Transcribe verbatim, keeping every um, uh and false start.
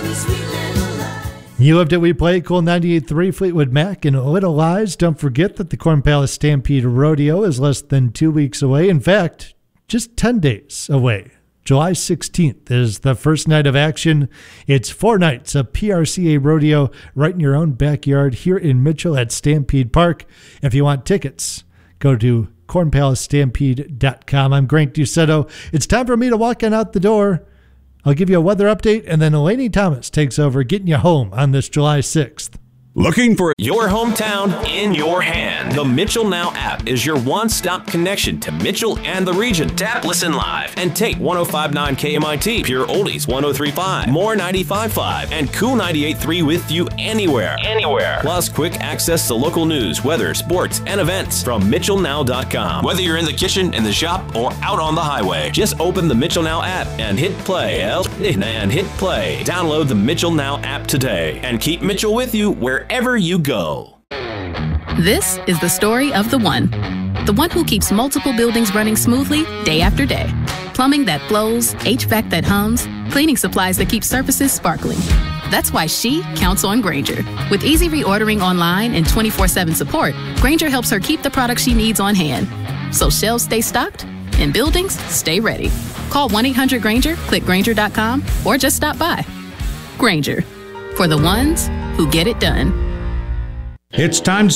You loved it, we played Cool ninety-eight point three, Fleetwood Mac and Little Lies. Don't forget that the Corn Palace Stampede Rodeo is less than two weeks away. In fact, just ten days away. July sixteenth is the first night of action. It's four nights of P R C A rodeo right in your own backyard here in Mitchell at Stampede Park. If you want tickets, go to corn palace stampede dot com. I'm Grant Ducetto. It's time for me to walk on out the door. I'll give you a weather update, and then Elaney Thomas takes over getting you home on this July sixth. Looking for your hometown in your hand? The Mitchell Now app is your one-stop connection to Mitchell and the region. Tap, listen live, and take one oh five point nine K M I T, Pure Oldies one oh three point five, More ninety-five point five, and Cool ninety-eight point three with you anywhere. Anywhere. Plus, quick access to local news, weather, sports, and events from mitchell now dot com. Whether you're in the kitchen, in the shop, or out on the highway, just open the Mitchell Now app and hit play. And hit play. Download the Mitchell Now app today and keep Mitchell with you where wherever you go. This is the story of the one. The one who keeps multiple buildings running smoothly day after day. Plumbing that flows, H V A C that hums, cleaning supplies that keep surfaces sparkling. That's why she counts on Grainger. With easy reordering online and twenty-four seven support, Grainger helps her keep the products she needs on hand. So shelves stay stocked and buildings stay ready. Call one eight hundred Grainger, click Grainger dot com, or just stop by. Grainger, for the ones who get it done. It's time to